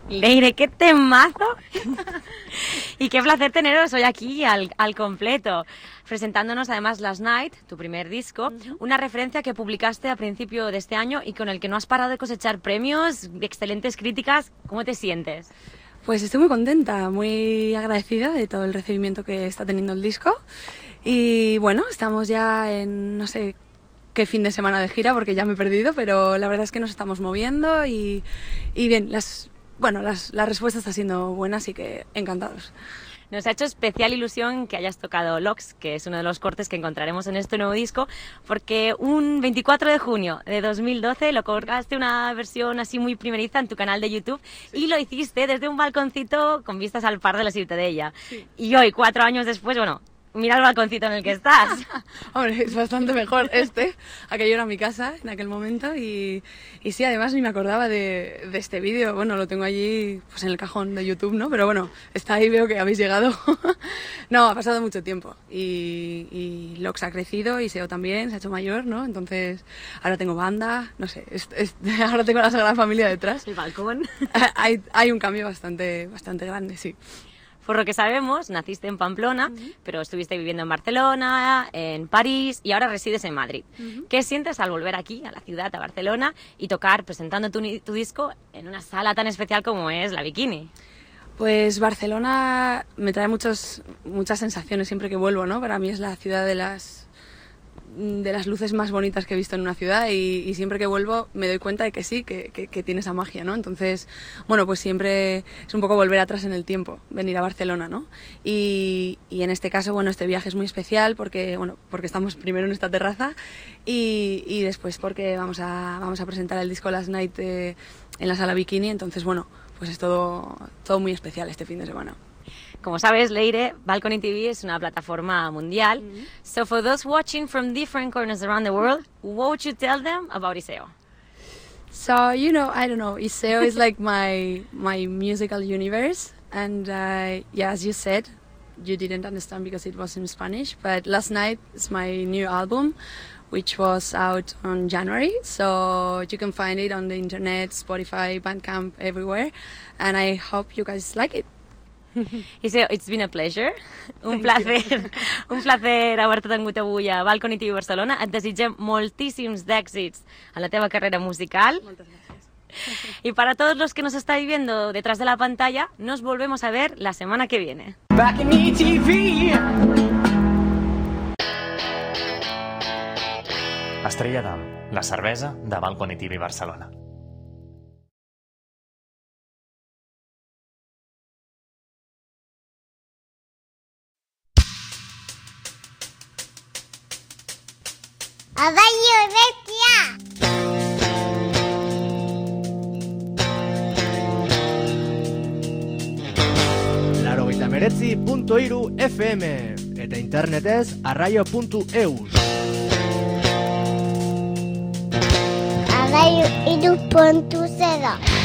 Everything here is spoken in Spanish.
Leire, qué temazo. Y qué placer teneros hoy aquí al completo, presentándonos además Last Night, tu primer disco, una referencia que publicaste a principio de este año y con el que no has parado de cosechar premios, excelentes críticas. ¿Cómo te sientes? Pues estoy muy contenta, muy agradecida de todo el recibimiento que está teniendo el disco. Y bueno, estamos ya en no sé qué fin de semana de gira porque ya me he perdido, pero la verdad es que nos estamos moviendo y bien, la respuesta está siendo buena, así que encantados. Nos ha hecho especial ilusión que hayas tocado Locks, que es uno de los cortes que encontraremos en este nuevo disco, porque un 24 de junio de 2012 lo colgaste una versión así muy primeriza en tu canal de YouTube y lo hiciste desde un balconcito con vistas al Par de la Ciutadella. Sí. Y hoy, 4 años después, bueno, mira el balconcito en el que estás. Hombre, es bastante mejor aquello era mi casa en aquel momento y sí, además ni me acordaba de este vídeo. Bueno, lo tengo allí pues en el cajón de YouTube, ¿no? Pero bueno, está ahí, veo que habéis llegado. No, ha pasado mucho tiempo y Locks ha crecido y SEO también, se ha hecho mayor, ¿no? Entonces ahora tengo banda, no sé, ahora tengo la Sagrada Familia detrás. El balcón. Hay un cambio bastante grande, sí. Por lo que sabemos, naciste en Pamplona, pero estuviste viviendo en Barcelona, en París y ahora resides en Madrid. ¿Qué sientes al volver aquí, a la ciudad, a Barcelona, y tocar, presentando tu disco en una sala tan especial como es la Bikini? Pues Barcelona me trae muchas sensaciones siempre que vuelvo, ¿no? Para mí es la ciudad de las luces más bonitas que he visto en una ciudad y siempre que vuelvo me doy cuenta de que sí, que tiene esa magia, ¿no? Entonces, bueno, pues siempre es un poco volver atrás en el tiempo, venir a Barcelona, ¿no? Y en este caso, bueno, este viaje es muy especial porque estamos primero en esta terraza y después porque vamos a presentar el disco Last Night en la Sala Bikini, entonces, bueno, pues es todo muy especial este fin de semana. Como sabes, Leire, Balcony TV es una plataforma mundial. So for those watching from different corners around the world, what would you tell them about ISEO? So, I don't know, ISEO is like my musical universe. And yeah, as you said, you didn't understand because it was in Spanish. But Last Night is my new album, which was out on January. So you can find it on the internet, Spotify, Bandcamp, everywhere. And I hope you guys like it. ISEO, it's been a pleasure. Un placer haver-te tingut avui a Balcony TV Barcelona. Et desitgem moltíssims d'èxits en la teva carrera musical. Moltes gràcies. Y para todos los que nos estáis viendo detrás de la pantalla, nos volvemos a ver la semana que viene. Balcony TV. Estrella d'Am, la cervesa de Balcony TV Barcelona. A Radio Bestia. Laurogeita hemeretzi.3 FM eta internetez arraio.eus. A Radio 3.0.